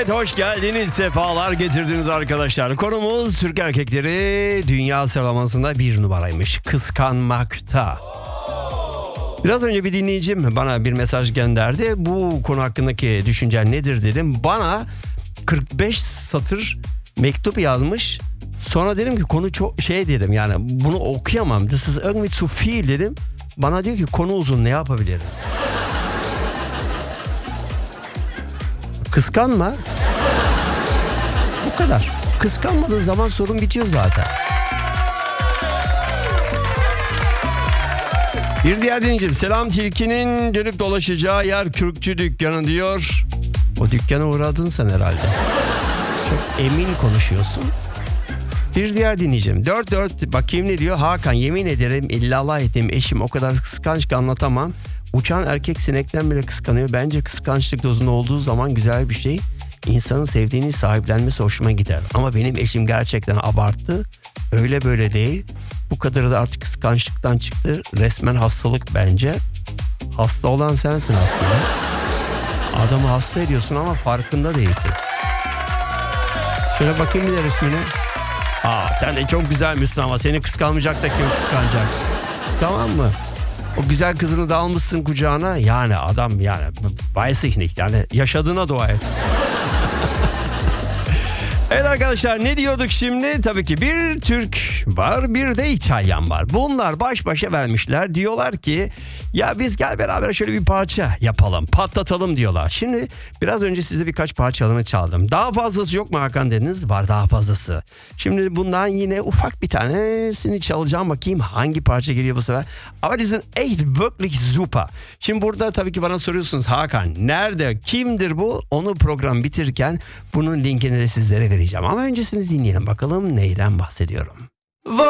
Evet, hoş geldiniz, sefalar getirdiniz arkadaşlar. Konumuz Türk erkekleri dünya sıralamasında bir numaraymış. Kıskanmakta. Biraz önce bir dinleyicim bana bir mesaj gönderdi. Bu konu hakkındaki düşüncen nedir dedim. Bana 45 satır mektup yazmış. Sonra dedim ki konu çok dedim, yani bunu okuyamam. This is irgendwie zu viel dedim. Bana diyor ki konu uzun, ne yapabilirim? Kıskanma. Bu kadar. Kıskanmadığın zaman sorun bitiyor zaten. Bir diğer dinleyicim, selam, tilkinin dönüp dolaşacağı yer kürkçü dükkanı diyor. O dükkana uğradın sen herhalde. Çok emin konuşuyorsun. Bir diğer dinleyicim, 4 bakayım ne diyor. Hakan, yemin ederim illallah ettiğim eşim o kadar kıskanç ki anlatamam. Uçan erkek sinekten bile kıskanıyor. Bence kıskançlık dozunda olduğu zaman güzel bir şey. İnsanın sevdiğini sahiplenmesi hoşuma gider. Ama benim eşim gerçekten abarttı. Öyle böyle değil. Bu kadarı da artık kıskançlıktan çıktı. Resmen hastalık bence. Hasta olan sensin aslında. Adamı hasta ediyorsun ama farkında değilsin. Şöyle bakayım bir de resmine. Sen de çok güzelmişsin ama seni kıskanmayacak da kim kıskanacak? Tamam mı? O güzel kızını da almışsın kucağına. Yani adam, yani weiß ich nicht, yani yaşadığına dua et. Evet arkadaşlar, ne diyorduk şimdi? Tabii ki bir Türk var, bir de İtalyan var. Bunlar baş başa vermişler. Diyorlar ki ya biz gel beraber şöyle bir parça yapalım, patlatalım diyorlar. Şimdi biraz önce size birkaç parçalarını çaldım. Daha fazlası yok mu Hakan dediniz? Var daha fazlası. Şimdi bundan yine ufak bir tanesini çalacağım, bakayım hangi parça geliyor bu sefer. Aber die sind echt wirklich super. Şimdi burada tabii ki bana soruyorsunuz, Hakan nerede, kimdir bu? Onu program bitirirken bunun linkini de sizlere vereceğim. Ama öncesini dinleyelim bakalım neyden bahsediyorum.